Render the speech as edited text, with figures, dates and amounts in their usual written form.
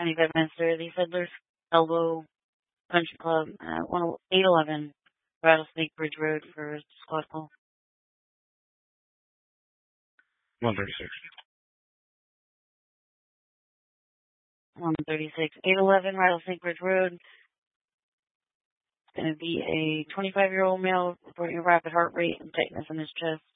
95 minutes there. The Fiddler's Elbow Country Club at 811 Rattlesnake Bridge Road for squad call. 136. 136. 811 Rattlesnake Bridge Road. It's going to be a 25-year-old male reporting a rapid heart rate and tightness in his chest.